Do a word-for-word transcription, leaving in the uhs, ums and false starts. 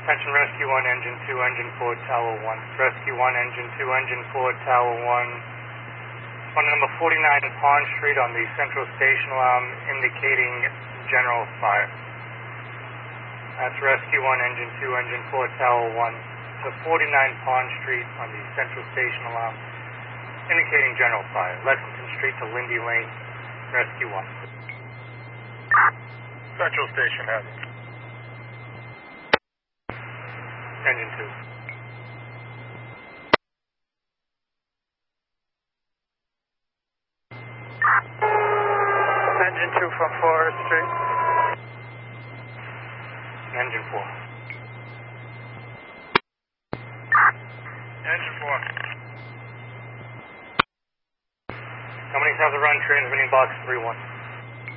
Attention Rescue one, Engine two, Engine four, Tower one. Rescue one, Engine two, Engine four, Tower one. On number forty-nine Pond Street on the Central Station alarm indicating general fire. That's Rescue one, Engine two, Engine four, Tower one. To forty-nine Pond Street on the Central Station alarm indicating general fire. Lexington Street to Lindy Lane. Rescue one. Central Station has it. Engine two. Engine two from Forest Street. Engine four. Engine four. Companies have the run, transmitting box three one.